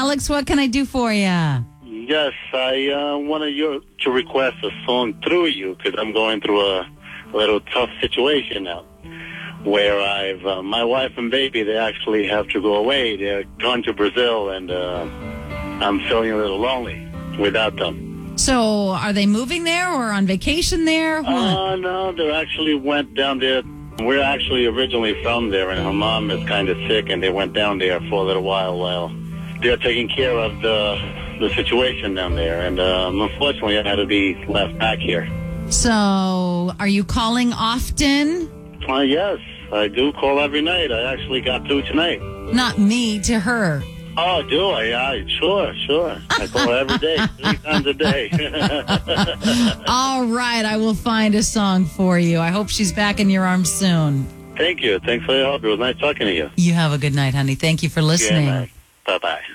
Alex. What can I do for you? Yes, I wanted you to request a song through you because I'm going through a little tough situation now where my wife and baby, they actually have to go away. They're gone to Brazil, and I'm feeling a little lonely without them. So are they moving there or on vacation there? No, they actually went down there. We're actually originally from there, and her mom is kind of sick, and they went down there for a little while they're taking care of the situation down there. And unfortunately, I had to be left back here. So are you calling often? Yes, I do call every night. I actually got through tonight. Not me, to her. Oh, do I? Yeah, sure. I call her every day, 3 times a day. All right, I will find a song for you. I hope she's back in your arms soon. Thank you. Thanks for your help. It was nice talking to you. You have a good night, honey. Thank you for listening. Yeah, bye-bye.